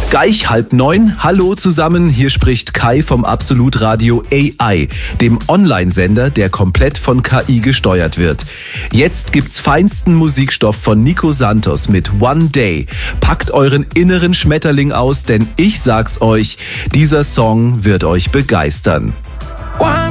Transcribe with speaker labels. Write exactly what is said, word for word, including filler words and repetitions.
Speaker 1: Gleich halb neun. Hallo zusammen, hier spricht Kai vom Absolut Radio A I, dem Online-Sender, der komplett von K I gesteuert wird. Jetzt gibt's feinsten Musikstoff von Nico Santos mit One Day. Packt euren inneren Schmetterling aus, denn ich sag's euch, dieser Song wird euch begeistern.